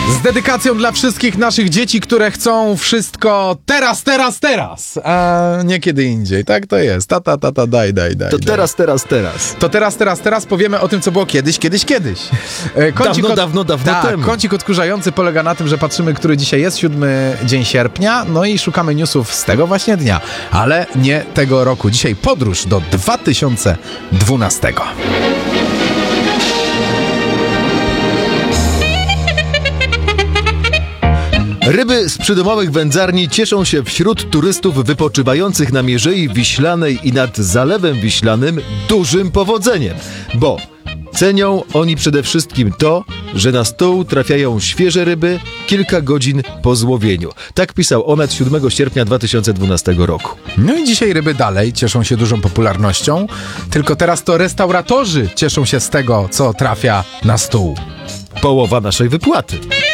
Z dedykacją dla wszystkich naszych dzieci, które chcą wszystko teraz, a nie kiedy indziej. Tak to jest. Daj. To teraz. To teraz powiemy o tym, co było kiedyś. Dawno temu. Kącik odkurzający polega na tym, że patrzymy, który dzisiaj jest, 7 dzień sierpnia, no i szukamy newsów z tego właśnie dnia, ale nie tego roku. Dzisiaj podróż do 2012. Ryby z przydomowych wędzarni cieszą się wśród turystów wypoczywających na Mierzei Wiślanej i nad Zalewem Wiślanym dużym powodzeniem, bo cenią oni przede wszystkim to, że na stół trafiają świeże ryby kilka godzin po złowieniu. Tak pisał Onet 7 sierpnia 2012 roku. No i dzisiaj ryby dalej cieszą się dużą popularnością, tylko teraz to restauratorzy cieszą się z tego, co trafia na stół. Połowa naszej wypłaty.